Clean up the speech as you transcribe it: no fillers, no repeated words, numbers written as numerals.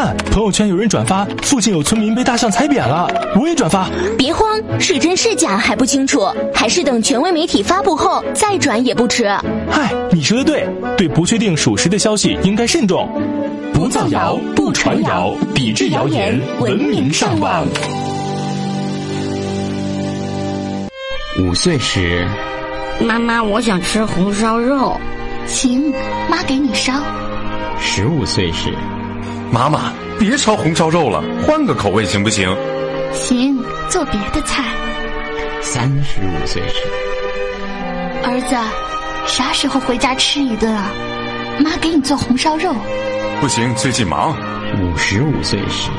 看，朋友圈有人转发附近有村民被大象踩扁了，我也转发。 别慌，是真是假还不清楚，还是等权威媒体发布后再转也不迟。 嗨，你说的对，对不确定属实的消息应该慎重。不造谣，不传谣，抵制谣言，文明上网。 5岁时， 妈妈，我想吃红烧肉。 行，妈给你烧。 15岁时， 妈妈，别烧红烧肉了，换个口味行不行？ 行，做别的菜。 35岁时， 儿子，啥时候回家吃一顿啊？妈给你做红烧肉。 不行，最近忙。 55岁时，